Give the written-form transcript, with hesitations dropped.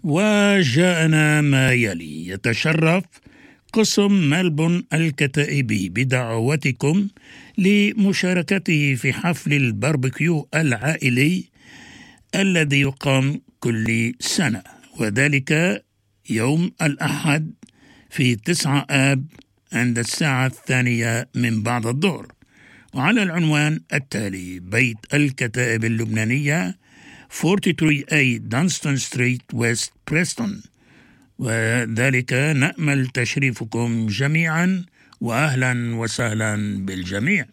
وجاءنا ما يلي. يتشرف قسم ملبون الكتائبي بدعوتكم لمشاركته في حفل الباربيكيو العائلي الذي يقام كل سنة، وذلك يوم الأحد في 9 آب عند الساعة 2 من بعد الظهر، وعلى العنوان التالي: بيت الكتائب اللبنانية 43A دانستون ستريت ويست بريستون. وذلك نأمل تشريفكم جميعا، وأهلا وسهلا بالجميع.